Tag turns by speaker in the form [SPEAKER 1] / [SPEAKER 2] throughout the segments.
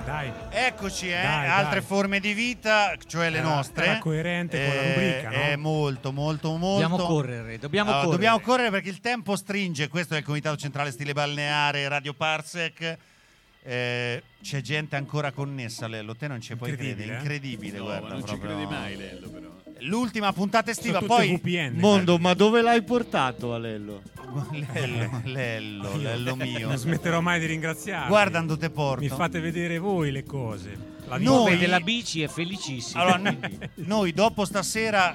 [SPEAKER 1] dai.
[SPEAKER 2] Eccoci,
[SPEAKER 1] Dai,
[SPEAKER 2] altre
[SPEAKER 1] dai.
[SPEAKER 2] forme di vita, cioè le nostre.
[SPEAKER 1] Era coerente con la rubrica, no?
[SPEAKER 2] È molto.
[SPEAKER 3] Dobbiamo
[SPEAKER 2] correre perché il tempo stringe. Questo è il Comitato Centrale Stile Balneare, Radio Parsec. C'è gente ancora connessa, Lello, te non ci puoi credere, incredibile,
[SPEAKER 4] No,
[SPEAKER 2] guarda,
[SPEAKER 4] ma non
[SPEAKER 2] proprio.
[SPEAKER 4] ci crede mai, Lello, però.
[SPEAKER 2] L'ultima puntata estiva,
[SPEAKER 1] Sono tutte
[SPEAKER 2] poi
[SPEAKER 1] VPN.
[SPEAKER 5] Mondo, ma dove l'hai portato Alello?
[SPEAKER 2] Lello mio.
[SPEAKER 1] Non smetterò mai di ringraziarvi.
[SPEAKER 2] Guarda dove te porto.
[SPEAKER 1] Mi fate vedere voi le cose. La vita.
[SPEAKER 2] Noi-
[SPEAKER 3] Vede la bici è felicissimo.
[SPEAKER 2] Allora, noi dopo stasera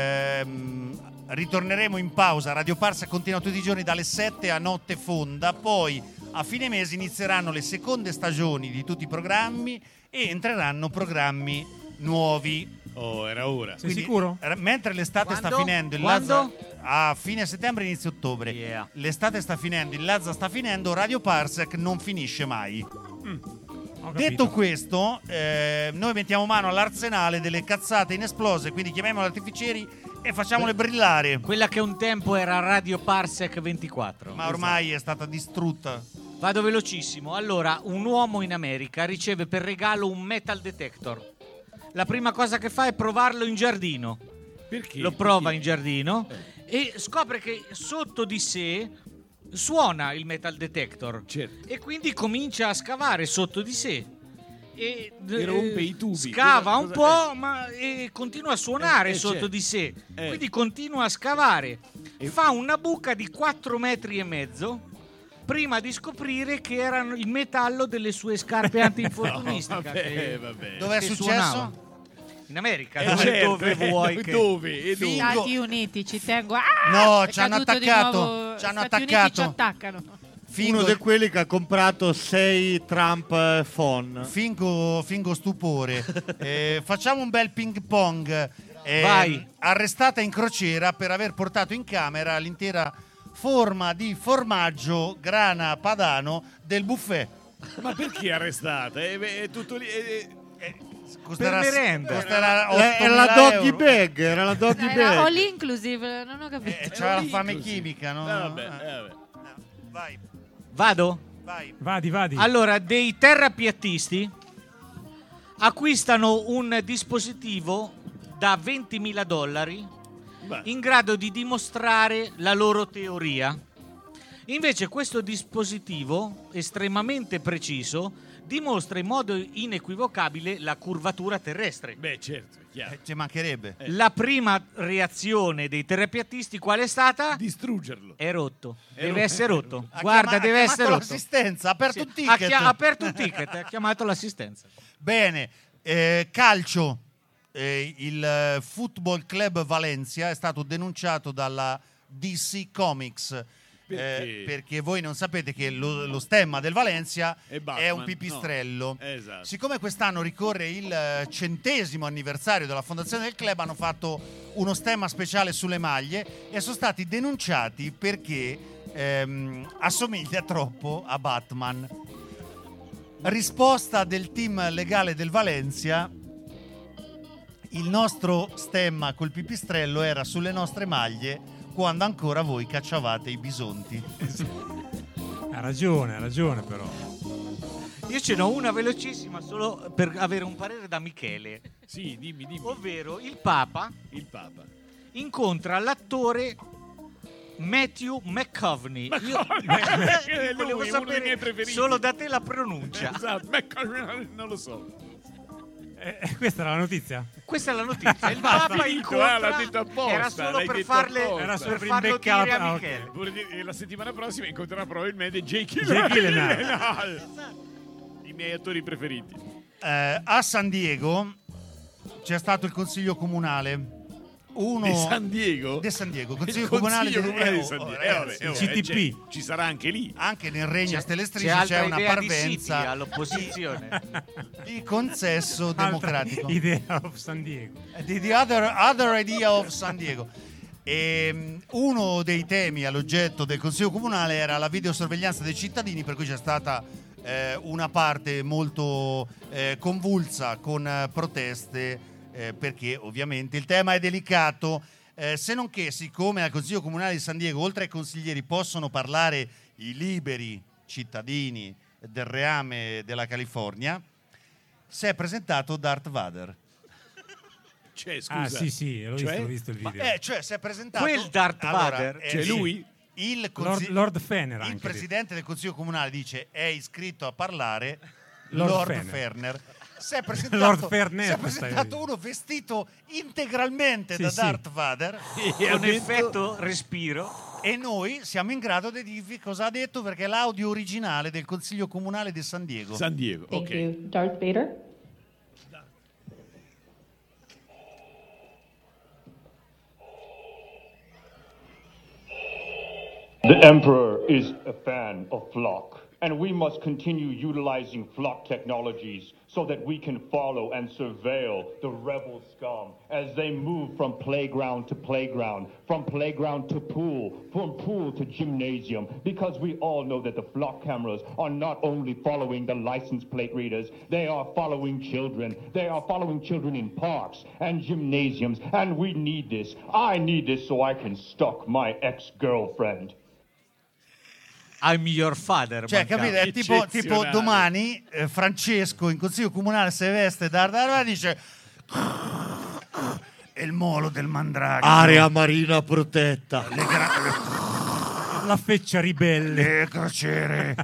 [SPEAKER 2] ritorneremo in pausa. Radio Parsa continua tutti i giorni dalle 7 a notte fonda. Poi a fine mese inizieranno le seconde stagioni di tutti i programmi e entreranno programmi nuovi.
[SPEAKER 4] Oh, era ora.
[SPEAKER 1] Sei
[SPEAKER 2] Quindi,
[SPEAKER 1] sicuro?
[SPEAKER 2] mentre l'estate
[SPEAKER 3] Quando?
[SPEAKER 2] sta finendo,
[SPEAKER 3] Quando?
[SPEAKER 2] a fine settembre, inizio ottobre.
[SPEAKER 3] Yeah.
[SPEAKER 2] L'estate sta finendo, il Lazza sta finendo, Radio Parsec non finisce mai.
[SPEAKER 1] Ho capito.
[SPEAKER 2] Detto questo, noi mettiamo mano all'arsenale delle cazzate inesplose, quindi chiamiamole artificieri e facciamole brillare.
[SPEAKER 3] Quella che un tempo era Radio Parsec 24.
[SPEAKER 2] Ma ormai è stata distrutta.
[SPEAKER 3] Vado velocissimo. Allora, un uomo in America riceve per regalo un metal detector. La prima cosa che fa è provarlo in giardino.
[SPEAKER 4] Perché?
[SPEAKER 3] Lo prova in giardino e scopre che sotto di sé suona il metal detector.
[SPEAKER 4] Certo.
[SPEAKER 3] E quindi comincia a scavare sotto di sé. E
[SPEAKER 4] rompe i tubi.
[SPEAKER 3] Scava un
[SPEAKER 4] Cosa-
[SPEAKER 3] po', ma continua a suonare sotto
[SPEAKER 4] certo.
[SPEAKER 3] di sé.
[SPEAKER 4] Eh.
[SPEAKER 3] Quindi continua a scavare.
[SPEAKER 4] E-
[SPEAKER 3] Fa una buca di 4 metri e mezzo prima di scoprire che era il metallo delle sue scarpe antinfortunistica. che-
[SPEAKER 4] vabbè.
[SPEAKER 2] Dove è
[SPEAKER 3] che
[SPEAKER 2] successo?
[SPEAKER 3] suonava. In America,
[SPEAKER 4] Certo,
[SPEAKER 3] dove vuoi che...
[SPEAKER 4] Dove?
[SPEAKER 2] Fingo-
[SPEAKER 6] Stati Uniti, ci tengo.
[SPEAKER 2] No,
[SPEAKER 6] È
[SPEAKER 2] ci hanno
[SPEAKER 6] caduto di
[SPEAKER 2] attaccato,
[SPEAKER 6] nuovo.
[SPEAKER 2] ci hanno
[SPEAKER 6] Stati Uniti
[SPEAKER 2] attaccato.
[SPEAKER 6] ci attaccano.
[SPEAKER 5] Uno di quelli che ha comprato 6 Trump phone.
[SPEAKER 2] Fingo stupore. Facciamo un bel ping pong.
[SPEAKER 3] Vai.
[SPEAKER 2] Arrestata in crociera per aver portato in camera l'intera forma di formaggio grana padano del buffet.
[SPEAKER 4] Ma perché arrestata? È tutto lì.
[SPEAKER 2] Costerà,
[SPEAKER 3] Per merenda.
[SPEAKER 2] costerà
[SPEAKER 5] Era la
[SPEAKER 2] 8.000
[SPEAKER 5] doggy
[SPEAKER 2] euro.
[SPEAKER 5] bag, era la doggy
[SPEAKER 6] Era
[SPEAKER 5] bag.
[SPEAKER 6] all inclusive, non ho capito.
[SPEAKER 2] C'era la
[SPEAKER 4] lì
[SPEAKER 2] fame
[SPEAKER 4] così.
[SPEAKER 2] chimica, no?
[SPEAKER 4] Vabbè.
[SPEAKER 2] Vai,
[SPEAKER 3] Vado?
[SPEAKER 2] vai.
[SPEAKER 1] Vadi.
[SPEAKER 3] Allora, dei terrapiattisti acquistano un dispositivo da $20.000
[SPEAKER 4] Beh.
[SPEAKER 3] in grado di dimostrare la loro teoria. Invece questo dispositivo, estremamente preciso, dimostra in modo inequivocabile la curvatura terrestre.
[SPEAKER 4] Beh, certo, è chiaro.
[SPEAKER 2] Ci mancherebbe.
[SPEAKER 3] La prima reazione dei terrapiattisti qual è stata?
[SPEAKER 4] Distruggerlo.
[SPEAKER 3] È rotto.
[SPEAKER 4] È
[SPEAKER 3] Deve
[SPEAKER 4] rotto.
[SPEAKER 3] essere rotto.
[SPEAKER 2] Ha
[SPEAKER 3] Guarda,
[SPEAKER 2] chiama-
[SPEAKER 3] deve
[SPEAKER 2] ha
[SPEAKER 3] essere
[SPEAKER 2] chiamato
[SPEAKER 3] rotto.
[SPEAKER 2] l'assistenza, ha aperto
[SPEAKER 3] Sì,
[SPEAKER 2] un ticket.
[SPEAKER 3] Ha aperto un ticket, ha chiamato l'assistenza.
[SPEAKER 2] Bene, calcio. Il Football Club Valencia è stato denunciato dalla DC Comics. Perché voi non sapete che lo stemma del Valencia
[SPEAKER 4] È Batman,
[SPEAKER 2] è un pipistrello.
[SPEAKER 4] no. Esatto.
[SPEAKER 2] Siccome quest'anno ricorre il 100° anniversario della fondazione del club, hanno fatto uno stemma speciale sulle maglie e sono stati denunciati perché assomiglia troppo a Batman. Risposta del team legale del Valencia: il nostro stemma col pipistrello era sulle nostre maglie quando ancora voi cacciavate i bisonti.
[SPEAKER 1] Ha ragione però.
[SPEAKER 3] Io ce n'ho una velocissima solo per avere un parere da Michele.
[SPEAKER 4] Sì, dimmi.
[SPEAKER 3] Ovvero il Papa
[SPEAKER 4] Il Papa.
[SPEAKER 3] incontra l'attore Matthew McConaughey.
[SPEAKER 4] È
[SPEAKER 3] Volevo
[SPEAKER 4] lui, uno dei
[SPEAKER 3] sapere
[SPEAKER 4] miei preferiti.
[SPEAKER 3] solo da te la pronuncia.
[SPEAKER 4] Esatto, non lo so.
[SPEAKER 1] Questa era la notizia?
[SPEAKER 3] Questa è la notizia. Il
[SPEAKER 4] Ma
[SPEAKER 3] Papa
[SPEAKER 4] finito,
[SPEAKER 3] incontra.
[SPEAKER 4] l'ha detto apposta,
[SPEAKER 3] Era solo
[SPEAKER 4] l'hai
[SPEAKER 3] per
[SPEAKER 4] detto
[SPEAKER 3] farle.
[SPEAKER 4] apposta.
[SPEAKER 1] Era solo
[SPEAKER 3] Per
[SPEAKER 1] per
[SPEAKER 3] farlo
[SPEAKER 1] imbeccare
[SPEAKER 3] dire a
[SPEAKER 1] la-
[SPEAKER 3] Michele.
[SPEAKER 4] Vuol dire, la settimana prossima incontrerà probabilmente Jake
[SPEAKER 1] Jake
[SPEAKER 4] Gyllenhaal.
[SPEAKER 1] Gyllenhaal.
[SPEAKER 4] I miei attori preferiti.
[SPEAKER 2] A San Diego c'è stato il consiglio comunale.
[SPEAKER 4] Di San Diego?
[SPEAKER 2] Di San Diego,
[SPEAKER 4] Il
[SPEAKER 2] consiglio comunale
[SPEAKER 4] Consiglio Comunale di San Diego.
[SPEAKER 2] ragazzi,
[SPEAKER 4] Vabbè,
[SPEAKER 1] CTP.
[SPEAKER 4] ci sarà anche lì.
[SPEAKER 2] anche nel Regno a Stelle Strisce
[SPEAKER 3] C'è altra
[SPEAKER 2] c'è una
[SPEAKER 3] idea di siti
[SPEAKER 2] parvenza
[SPEAKER 3] all'opposizione.
[SPEAKER 2] di consenso
[SPEAKER 1] Altra
[SPEAKER 2] democratico.
[SPEAKER 1] Idea of San Diego.
[SPEAKER 2] Di The other idea of San Diego. Uno dei temi all'oggetto del Consiglio Comunale era la videosorveglianza dei cittadini, per cui c'è stata una parte molto convulsa con proteste, perché ovviamente il tema è delicato, se non che siccome al Consiglio Comunale di San Diego oltre ai consiglieri possono parlare i liberi cittadini del reame della California, si è presentato Darth Vader.
[SPEAKER 4] Cioè, scusa.
[SPEAKER 1] Ah, sì, l'ho
[SPEAKER 4] Cioè?
[SPEAKER 1] visto il video.
[SPEAKER 2] Cioè si è presentato
[SPEAKER 3] Quel Darth Vader?
[SPEAKER 4] Cioè,
[SPEAKER 2] sì.
[SPEAKER 4] lui?
[SPEAKER 2] Il
[SPEAKER 1] Lord Fener
[SPEAKER 2] il
[SPEAKER 1] anche
[SPEAKER 2] presidente del Consiglio Comunale dice è iscritto a parlare
[SPEAKER 1] Lord
[SPEAKER 2] Lord
[SPEAKER 1] Fener.
[SPEAKER 2] Ferner. Si è presentato,
[SPEAKER 1] Lord Ferner,
[SPEAKER 2] si è
[SPEAKER 1] stai
[SPEAKER 2] presentato
[SPEAKER 1] a
[SPEAKER 2] uno vestito integralmente da
[SPEAKER 1] Sì.
[SPEAKER 2] Darth Vader
[SPEAKER 3] Con effetto respiro.
[SPEAKER 2] e noi siamo in grado di dirvi cosa ha detto perché è l'audio originale del Consiglio Comunale di San Diego.
[SPEAKER 4] San Diego,
[SPEAKER 7] Thank
[SPEAKER 4] ok.
[SPEAKER 7] you. Darth Vader?
[SPEAKER 8] The Emperor is a fan of Flock, and we must continue utilizing Flock technologies so that we can follow and surveil the rebel scum as they move from playground to playground, from playground to pool, from pool to gymnasium, because we all know that the Flock cameras are not only following the license plate readers, they are following children. They are following children in parks and gymnasiums, and we need this. I need this so I can stalk my ex-girlfriend.
[SPEAKER 3] I'm your father.
[SPEAKER 2] Cioè,
[SPEAKER 3] mancava.
[SPEAKER 2] capite? È tipo
[SPEAKER 4] Eccezionale.
[SPEAKER 2] domani Francesco in Consiglio Comunale se veste Darth Vader e dice è il molo del mandragora.
[SPEAKER 5] Area marina protetta.
[SPEAKER 1] La feccia ribelle.
[SPEAKER 2] Le crociere.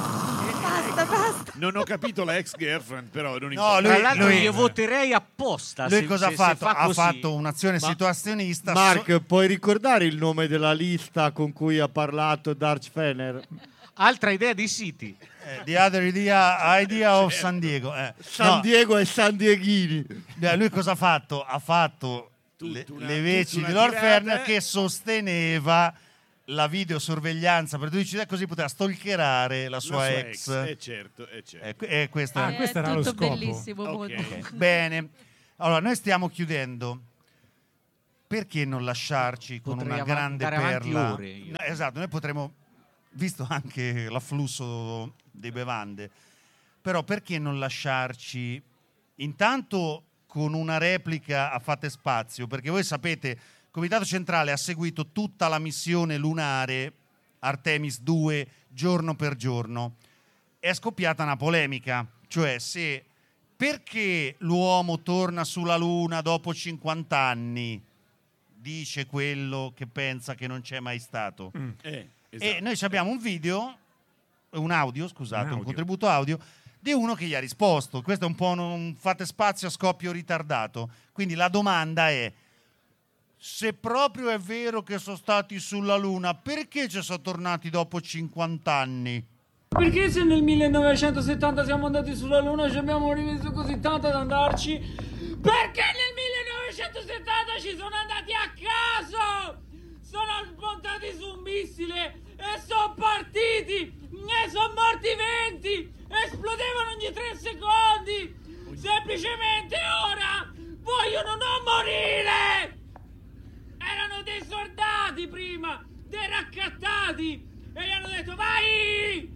[SPEAKER 4] Non ho capito la ex girlfriend, però non
[SPEAKER 2] No,
[SPEAKER 4] importa.
[SPEAKER 3] Tra l'altro
[SPEAKER 2] lui-
[SPEAKER 3] io voterei apposta.
[SPEAKER 2] Lui
[SPEAKER 3] se-
[SPEAKER 2] cosa
[SPEAKER 3] se-
[SPEAKER 2] ha
[SPEAKER 3] se
[SPEAKER 2] fatto?
[SPEAKER 3] fa
[SPEAKER 2] Ha
[SPEAKER 3] così.
[SPEAKER 2] fatto un'azione situazionista.
[SPEAKER 5] Mark, puoi ricordare il nome della lista con cui ha parlato Darth Fener?
[SPEAKER 3] Altra idea di siti.
[SPEAKER 2] The other idea of San Diego.
[SPEAKER 5] San
[SPEAKER 2] No,
[SPEAKER 5] Diego e San Dieghini.
[SPEAKER 2] lui cosa ha fatto? Ha fatto le veci
[SPEAKER 4] tutta
[SPEAKER 2] di
[SPEAKER 4] una
[SPEAKER 2] Lord
[SPEAKER 4] tirata,
[SPEAKER 2] Ferner che sosteneva la videosorveglianza per 12 anni, così poteva stalkerare la sua ex.
[SPEAKER 4] certo.
[SPEAKER 2] E questo è-
[SPEAKER 1] questo era lo
[SPEAKER 6] tutto
[SPEAKER 1] scopo.
[SPEAKER 6] bellissimo. molto.
[SPEAKER 4] Ok.
[SPEAKER 2] Bene, allora noi stiamo chiudendo. Perché non lasciarci con
[SPEAKER 3] Potrei
[SPEAKER 2] una grande
[SPEAKER 3] andare avanti
[SPEAKER 2] perla?
[SPEAKER 3] ore io.
[SPEAKER 2] No, esatto, noi potremmo, visto anche l'afflusso di bevande, però perché non lasciarci intanto con una replica a Fate Spazio? Perché voi sapete, il Comitato Centrale ha seguito tutta la missione lunare Artemis 2 giorno per giorno. È scoppiata una polemica, cioè se perché l'uomo torna sulla Luna dopo 50 anni, dice quello che pensa che non c'è mai stato.
[SPEAKER 4] Esatto.
[SPEAKER 2] E noi ci abbiamo un audio, scusate, un
[SPEAKER 1] audio.
[SPEAKER 2] contributo audio di uno che gli ha risposto. Questo è un po' un Fate Spazio a scoppio ritardato. Quindi la domanda è: se proprio è vero che sono stati sulla Luna, perché ci sono tornati dopo 50 anni?
[SPEAKER 9] Perché se nel 1970 siamo andati sulla Luna ci abbiamo rimesso così tanto ad andarci? Perché nel 1970 ci sono andati a caso! Sono spuntati su un missile e sono partiti! Ne sono morti 20! Esplodevano ogni 3 secondi! Semplicemente ora vogliono non morire! Erano dei soldati prima, dei raccattati! E gli hanno detto vai!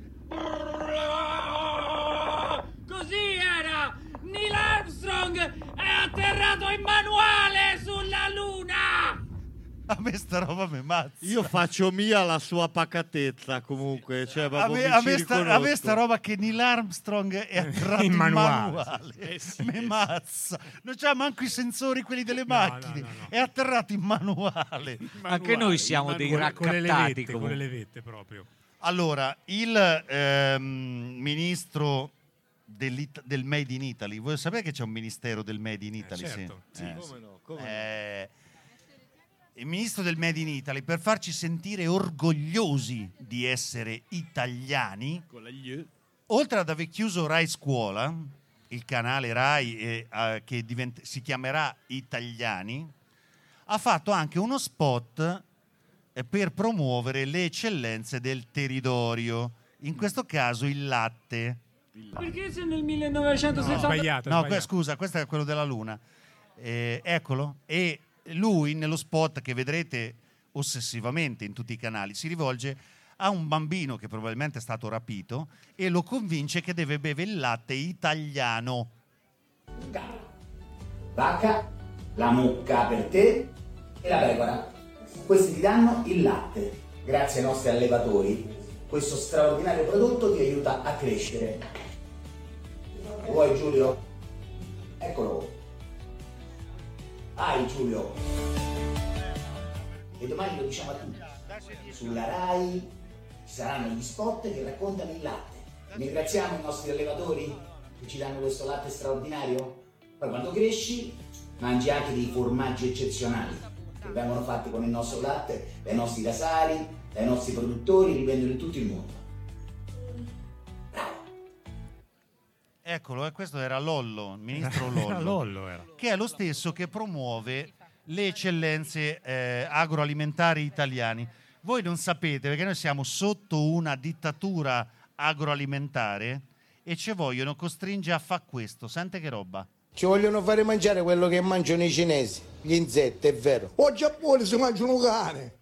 [SPEAKER 9] Così era! Neil Armstrong è atterrato in manuale sulla Luna!
[SPEAKER 2] A me sta roba mi mazza.
[SPEAKER 5] Io faccio mia la sua pacatezza comunque. Cioè,
[SPEAKER 2] A
[SPEAKER 5] proprio
[SPEAKER 2] me,
[SPEAKER 5] mi ci
[SPEAKER 2] sta
[SPEAKER 5] riconosco.
[SPEAKER 2] roba che Neil Armstrong è atterrato in
[SPEAKER 1] In
[SPEAKER 2] manuale.
[SPEAKER 1] manuale.
[SPEAKER 2] Mi mazza. Non c'ha manco i sensori quelli delle macchine.
[SPEAKER 1] no.
[SPEAKER 2] È atterrato in manuale.
[SPEAKER 3] Anche noi siamo dei
[SPEAKER 1] Con le
[SPEAKER 3] raccattati
[SPEAKER 1] levette, con
[SPEAKER 3] comunque.
[SPEAKER 1] le levette proprio.
[SPEAKER 2] Allora, il ministro del Made in Italy, voi sapete che c'è un ministero del Made in Italy?
[SPEAKER 1] certo, sì,
[SPEAKER 5] come no.
[SPEAKER 2] Il ministro del Made in Italy, per farci sentire orgogliosi di essere italiani,
[SPEAKER 4] Con la gli-
[SPEAKER 2] oltre ad aver chiuso Rai Scuola, il canale Rai che si chiamerà Italiani, ha fatto anche uno spot per promuovere le eccellenze del territorio, in questo caso il latte.
[SPEAKER 9] Perché se nel
[SPEAKER 1] No,
[SPEAKER 9] 1970...
[SPEAKER 1] sbagliato.
[SPEAKER 2] No,
[SPEAKER 1] sbagliato.
[SPEAKER 2] scusa, questo è quello della Luna. Eccolo. E lui, nello spot che vedrete ossessivamente in tutti i canali, si rivolge a un bambino che probabilmente è stato rapito e lo convince che deve bere il latte italiano.
[SPEAKER 10] Vacca, la mucca per te e la pecora. Questi ti danno il latte. Grazie ai nostri allevatori, questo straordinario prodotto ti aiuta a crescere. Vuoi, Giulio? Eccolo. Vai Giulio. E domani lo diciamo a tutti. Sulla Rai ci saranno gli spot che raccontano il latte. Ringraziamo i nostri allevatori che ci danno questo latte straordinario. Poi quando cresci mangi anche dei formaggi eccezionali che vengono fatti con il nostro latte dai nostri casari, dai nostri produttori, li vendono in tutto il mondo.
[SPEAKER 2] Eccolo, questo era Lollo, il ministro Lollo, che è lo stesso che promuove le eccellenze agroalimentari italiane. Voi non sapete, perché noi siamo sotto una dittatura agroalimentare e ci vogliono costringere a fare questo. Sente che roba.
[SPEAKER 7] Ci vogliono fare mangiare quello che mangiano i cinesi, gli insetti, è vero. O Giappone si mangiano cane.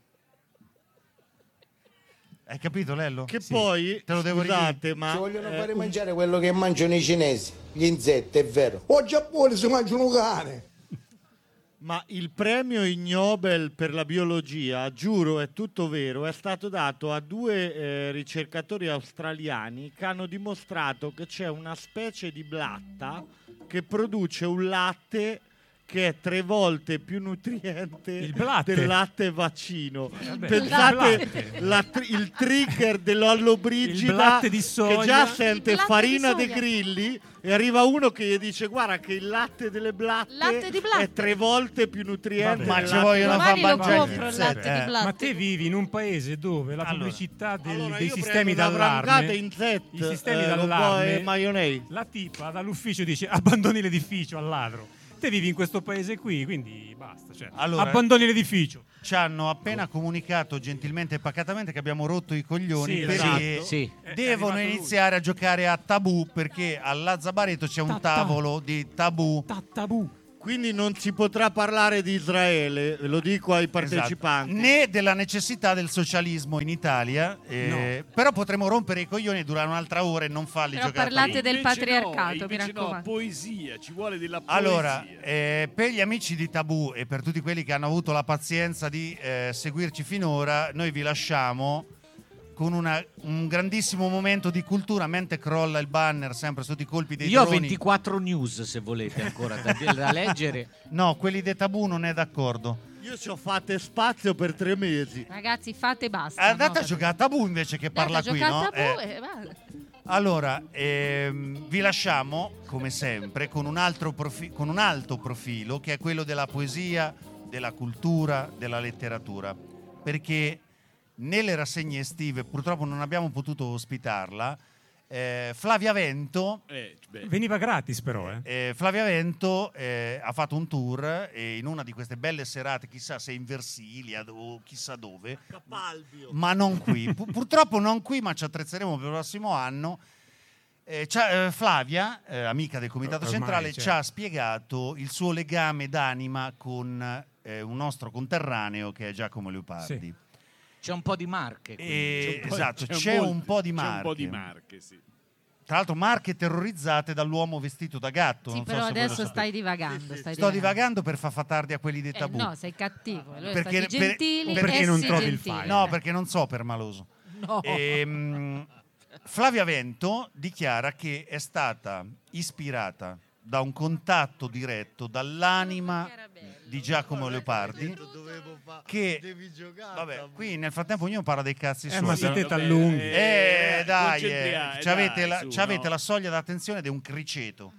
[SPEAKER 2] Hai capito, Lello?
[SPEAKER 5] Che
[SPEAKER 2] sì.
[SPEAKER 5] poi,
[SPEAKER 2] te lo devo
[SPEAKER 5] scusate, ma
[SPEAKER 7] ci vogliono fare mangiare quello che mangiano i cinesi, gli insetti, è vero. O Giappone si mangiano cane.
[SPEAKER 5] Ma il premio Ig Nobel per la biologia, giuro, è tutto vero, è stato dato a 2 ricercatori australiani che hanno dimostrato che c'è una specie di blatta che produce un latte che è 3 volte più nutriente del latte vaccino. Pensate il trigger dell'Ollobrigida che già sente farina dei grilli e arriva uno che gli dice guarda che il latte delle blatte è 3 volte più nutriente.
[SPEAKER 2] Ma ci vogliono far mangiare
[SPEAKER 1] Ma te vivi in un paese dove la pubblicità dei sistemi
[SPEAKER 5] una
[SPEAKER 1] d'allarme,
[SPEAKER 5] in Z,
[SPEAKER 1] i sistemi
[SPEAKER 5] un po'
[SPEAKER 1] d'allarme,
[SPEAKER 5] e maionese.
[SPEAKER 1] La tipa dall'ufficio dice abbandoni l'edificio al ladro. Te vivi in questo paese qui, quindi basta. Cioè,
[SPEAKER 2] allora,
[SPEAKER 1] abbandoni l'edificio.
[SPEAKER 2] Ci hanno appena comunicato gentilmente e pacatamente che abbiamo rotto i coglioni perché devono iniziare a giocare a Tabù, perché al Lazzabareto c'è un tavolo di Tabù.
[SPEAKER 5] Quindi non si potrà parlare di Israele, lo dico ai partecipanti.
[SPEAKER 2] Né della necessità del socialismo in Italia, però potremo rompere i coglioni durare un'altra ora e non farli
[SPEAKER 6] però
[SPEAKER 2] giocare.
[SPEAKER 6] parlate del patriarcato, mi
[SPEAKER 4] invece
[SPEAKER 6] raccomando.
[SPEAKER 4] No, poesia, ci vuole della poesia.
[SPEAKER 2] Allora, per gli amici di Tabù e per tutti quelli che hanno avuto la pazienza di seguirci finora, noi vi lasciamo con un grandissimo momento di cultura mentre crolla il banner sempre sotto i colpi dei
[SPEAKER 3] Io
[SPEAKER 2] droni.
[SPEAKER 3] ho 24 news se volete ancora da leggere.
[SPEAKER 2] No, quelli di Tabù non è d'accordo.
[SPEAKER 5] Io ci ho fatto spazio per 3 mesi.
[SPEAKER 6] Ragazzi, fate e basta.
[SPEAKER 2] Andate a giocare a Tabù invece che parla qui, no? Allora, vi lasciamo come sempre con un alto profilo che è quello della poesia, della cultura, della letteratura, perché nelle rassegne estive purtroppo non abbiamo potuto ospitarla. Flavia Vento
[SPEAKER 1] veniva gratis però
[SPEAKER 2] Flavia Vento ha fatto un tour e in una di queste belle serate, chissà se in Versilia o chissà dove,
[SPEAKER 5] Capalbio.
[SPEAKER 2] ma non qui, purtroppo non qui, ma ci attrezzeremo per il prossimo anno. Flavia, amica del Comitato Centrale, ci ha spiegato il suo legame d'anima con un nostro conterraneo che è Giacomo Leopardi.
[SPEAKER 3] C'è un po' di Marche.
[SPEAKER 2] Esatto, c'è un po' di Marche.
[SPEAKER 4] Sì.
[SPEAKER 2] Tra l'altro Marche terrorizzate dall'uomo vestito da gatto.
[SPEAKER 6] Sì,
[SPEAKER 2] non
[SPEAKER 6] però
[SPEAKER 2] so se
[SPEAKER 6] adesso stai divagando.
[SPEAKER 2] Sto divagando per far tardi a quelli dei Tabù.
[SPEAKER 6] No, sei cattivo. Allora
[SPEAKER 2] perché,
[SPEAKER 6] stati gentili,
[SPEAKER 2] perché non trovi
[SPEAKER 6] gentili.
[SPEAKER 2] il file? No, perché non so permaloso.
[SPEAKER 6] No.
[SPEAKER 2] Flavia Vento dichiara che è stata ispirata da un contatto diretto dall'anima di Giacomo Leopardi, che vabbè, qui nel frattempo ognuno parla dei cazzi suoi.
[SPEAKER 1] Ma siete tallunghi.
[SPEAKER 2] Dai, c'avete la soglia d'attenzione ed è un criceto.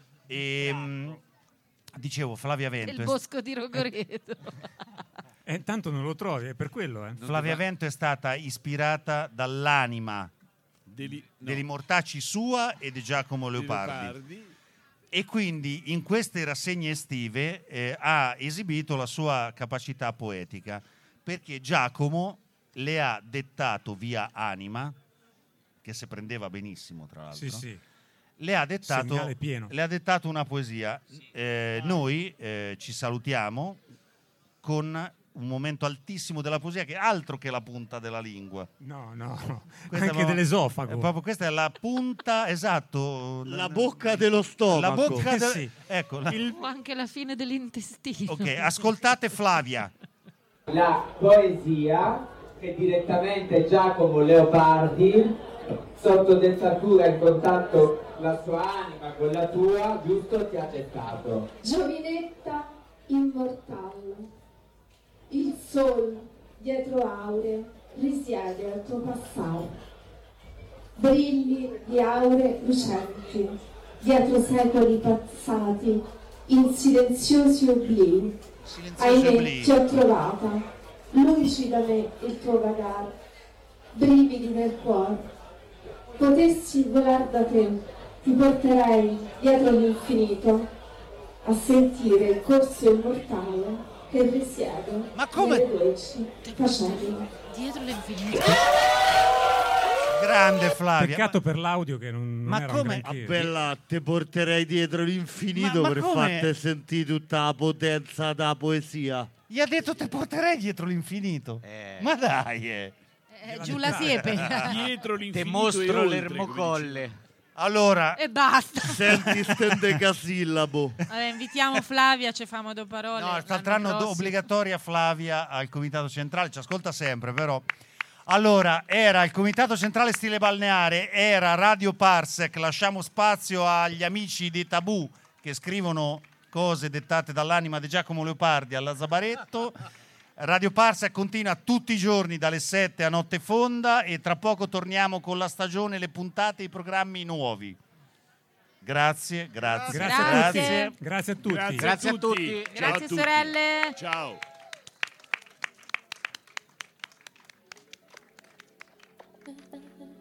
[SPEAKER 2] Dicevo, Flavia Vento
[SPEAKER 6] Il bosco di Rogoreto.
[SPEAKER 1] Tanto non lo trovi, è per quello.
[SPEAKER 2] Flavia Vento è stata ispirata dall'anima degli mortacci sua e di Giacomo Leopardi. E quindi in queste rassegne estive ha esibito la sua capacità poetica, perché Giacomo le ha dettato via anima, che se prendeva benissimo tra l'altro, le ha dettato una poesia. Noi ci salutiamo con un momento altissimo della poesia che è altro che la punta della lingua.
[SPEAKER 1] No, anche dell'esofago.
[SPEAKER 2] Questa è la punta, esatto.
[SPEAKER 5] La bocca dello stomaco.
[SPEAKER 2] La bocca ecco,
[SPEAKER 6] O anche la fine dell'intestino.
[SPEAKER 2] Ok, ascoltate Flavia.
[SPEAKER 11] La poesia che direttamente Giacomo Leopardi
[SPEAKER 9] sotto dettatura in contatto la sua anima con la tua, giusto, ti ha gettato.
[SPEAKER 11] Giovinetta immortale, il sol dietro aure risiede al tuo passare, brilli di aure lucenti dietro secoli passati in silenziosi oblii. Ahimè, ti ho trovata, lucida me il tuo vagar, brividi nel cuore. Potessi volar da te, ti porterei dietro l'infinito a sentire il corso immortale che risiede nelle dolci facende.
[SPEAKER 6] Dietro l'infinito.
[SPEAKER 2] Grande Flavia.
[SPEAKER 1] Peccato per l'audio che non era un granché.
[SPEAKER 5] Bella, te porterei dietro l'infinito
[SPEAKER 2] Ma
[SPEAKER 5] per
[SPEAKER 2] come?
[SPEAKER 5] farti sentire tutta la potenza della poesia.
[SPEAKER 2] Gli ha detto te porterei dietro l'infinito. Ma dai.
[SPEAKER 6] Giù la siepe.
[SPEAKER 4] Dietro
[SPEAKER 3] Te
[SPEAKER 4] l'infinito
[SPEAKER 3] mostro
[SPEAKER 4] e oltre,
[SPEAKER 3] l'ermocolle.
[SPEAKER 2] Allora,
[SPEAKER 6] E basta.
[SPEAKER 5] Senti stendecasillabo.
[SPEAKER 6] Vabbè, invitiamo Flavia, ci famo due parole.
[SPEAKER 2] no,
[SPEAKER 6] l'anno
[SPEAKER 2] quest'anno
[SPEAKER 6] prossimo.
[SPEAKER 2] obbligatoria Flavia al Comitato Centrale, ci ascolta sempre però. Allora, era il Comitato Centrale Stile Balneare, era Radio Parsec, lasciamo spazio agli amici di Tabù che scrivono cose dettate dall'anima di Giacomo Leopardi alla Zabaretto. Radio Parsec continua tutti i giorni dalle 7 a notte fonda e tra poco torniamo con la stagione, le puntate e i programmi nuovi. Grazie.
[SPEAKER 1] Grazie a tutti.
[SPEAKER 3] Grazie a tutti.
[SPEAKER 4] Ciao a
[SPEAKER 6] Grazie sorelle.
[SPEAKER 4] Ciao.